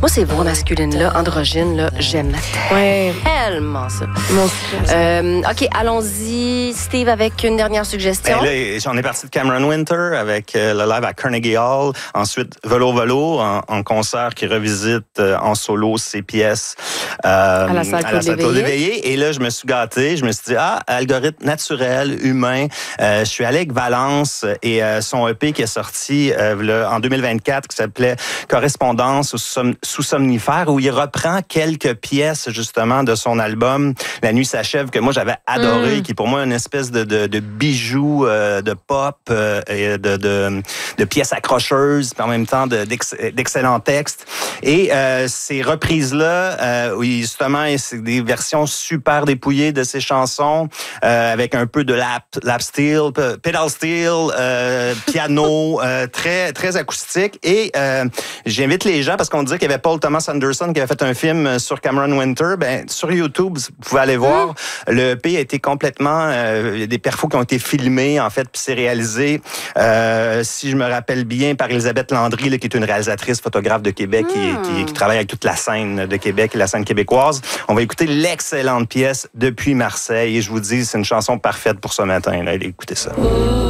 Moi, ces voix masculines-là, androgynes, là, j'aime tellement ça. OK, allons-y, Steve, avec une dernière suggestion. Ben là, j'en ai parti de Cameron Winter avec le live à Carnegie Hall. Ensuite, Velo Velo en concert qui revisite en solo ses pièces à la salle Claude Léveillé. Et là, je me suis gâté. Je me suis dit, algorithme naturel, humain. Je suis allé avec Valence et son EP qui est sorti en 2024 qui s'appelait Correspondance sous somnifère, où il reprend quelques pièces justement de son album La nuit s'achève, que moi j'avais adoré, qui est pour moi une espèce de bijou de pop et de pièces accrocheuses, puis en même temps d'excellents textes. Et ces reprises-là, où justement, c'est des versions super dépouillées de ses chansons, avec un peu de lap steel, pedal steel, piano, très, très acoustique. Et j'invite les gens, parce qu'on disait qu'il y avait Paul Thomas Anderson qui avait fait un film sur Cameron Winter. Ben, sur YouTube, vous pouvez aller voir. Le EP a été complètement... il y a des perfos qui ont été filmés, en fait, puis c'est réalisé, si je me rappelle bien, par Elisabeth Landry, là, qui est une réalisatrice, photographe de Québec, qui travaille avec toute la scène de Québec et la scène québécoise. On va écouter l'excellente pièce Depuis Marseille. Et je vous dis, c'est une chanson parfaite pour ce matin. Là. Écoutez ça.